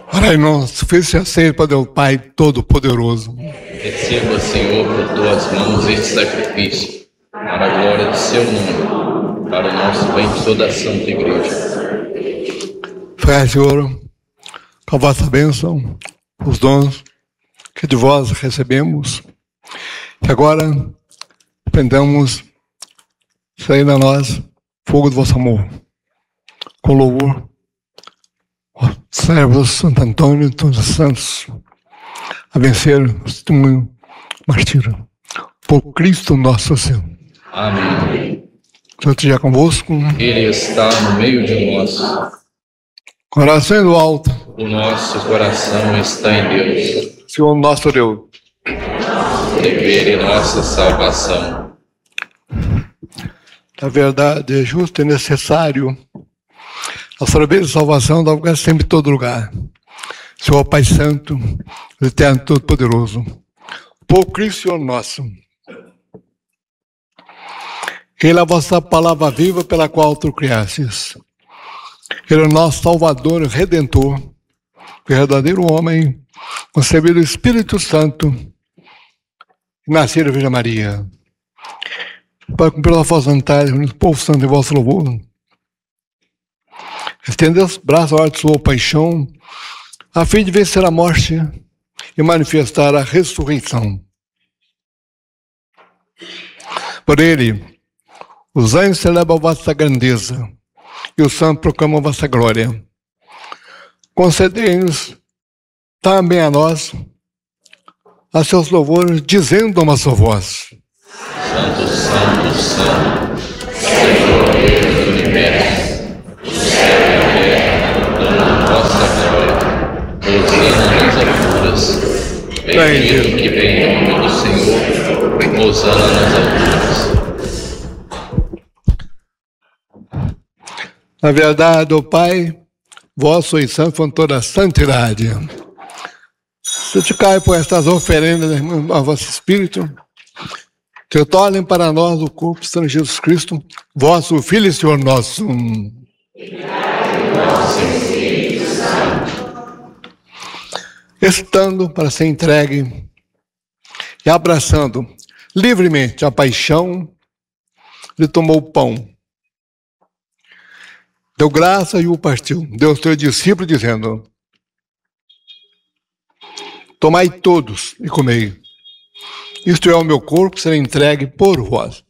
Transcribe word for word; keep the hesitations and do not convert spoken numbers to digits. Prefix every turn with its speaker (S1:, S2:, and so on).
S1: Para nós, suficiente aceito para Deus Pai Todo-Poderoso.
S2: Receba, Senhor, por tuas mãos este sacrifício, para a glória do seu nome, para o nosso bem de toda a Santa Igreja.
S1: Fé, Senhor, com a vossa bênção, os dons que de vós recebemos, que agora aprendamos sair a nós fogo do vosso amor, com louvor, servos Santo Antônio e todos os santos, a vencer o testemunho martírio, por Cristo nosso Senhor.
S2: Amém.
S1: Senhor esteja convosco.
S2: Ele está no meio de nós.
S1: Coração do alto.
S2: O nosso coração está em Deus.
S1: Senhor nosso Deus.
S2: Dever e nossa salvação.
S1: Na verdade, é justo e necessário a saber a salvação da lugar sempre em todo lugar. Senhor Pai Santo, Eterno Todo-Poderoso, por Cristo Senhor nosso. Ele é a vossa palavra viva pela qual tu criastes. Ele é o nosso Salvador e Redentor, verdadeiro homem, concebido do Espírito Santo, nascido da Virgem Maria. Para cumprir a vossa vontade, o povo santo em vosso louvor. Estender os braços à hora de sua paixão, a fim de vencer a morte e manifestar a ressurreição. Por ele, os anjos celebram a vossa grandeza e os santos proclamam a vossa glória. Concedei-nos também a nós a seus louvores, dizendo a nossa voz:
S2: Santo, Santo, Santo, Senhor Deus do universo, o céu e a terra proclamam vossa glória. Hosana nas alturas. Bendito que vem em nome do Senhor. Hosana nas alturas.
S1: Na verdade, ó Pai, vós sois santo com toda a santidade. Santificai por estas oferendas a vosso Espírito, que tornem para nós o corpo de Senhor Jesus Cristo, vosso Filho e Senhor nosso. Estando para ser entregue e abraçando livremente a paixão, ele tomou o pão, deu graça e o partiu. Deu aos seus discípulos, dizendo: tomai todos e comei. Isto é o meu corpo, será entregue por vós.